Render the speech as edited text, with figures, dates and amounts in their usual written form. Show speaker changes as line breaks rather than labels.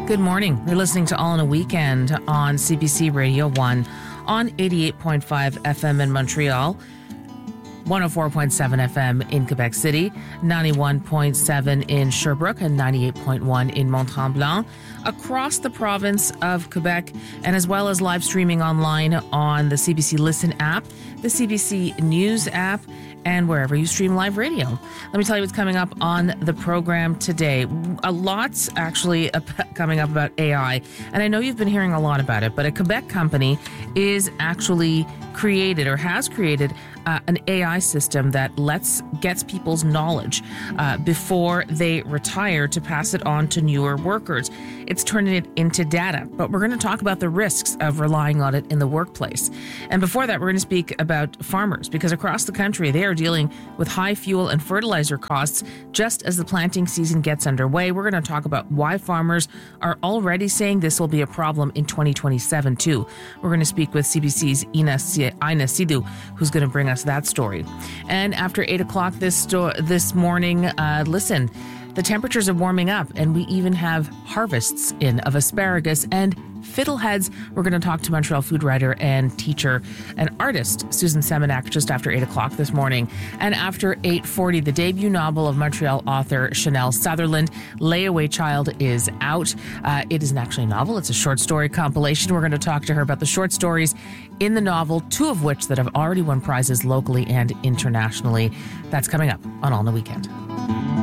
Good morning. You're listening to All in a Weekend on CBC Radio 1 on 88.5 FM in Montreal, 104.7 FM in Quebec City, 91.7 in Sherbrooke, and 98.1 in Mont-Tremblant, across the province of Quebec, and as well as live streaming online on the CBC Listen app, the CBC News app, and wherever you stream live radio. Let me tell you what's coming up on the program today. A lot's actually coming up about AI, and I know you've been hearing a lot about it, but a Quebec company is actually created or has created an AI system that gets people's knowledge before they retire to pass it on to newer workers. It's turning it into data, but we're going to talk about the risks of relying on it in the workplace. And before that, we're going to speak about farmers, because across the country, they are dealing with high fuel and fertilizer costs just as the planting season gets underway. We're going to talk about why farmers are already saying this will be a problem in 2027 too. We're going to speak with CBC's Ina Sidhu, who's going to bring us that story. And after 8 o'clock this morning, listen, the temperatures are warming up, and we even have harvests in of asparagus and fiddleheads. We're going to talk to Montreal food writer and teacher and artist Susan Semenak just after 8 o'clock this morning. And after 8:40, the debut novel of Montreal author Chanel Sutherland, Layaway Child, is out. It isn't actually a novel, it's a short story compilation. We're going to talk to her about the short stories in the novel, two of which that have already won prizes locally and internationally. That's coming up on All in the Weekend.